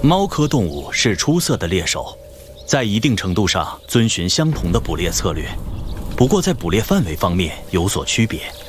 猫科动物是出色的猎手，在一定程度上遵循相同的捕猎策略，不过在捕猎范围方面有所区别。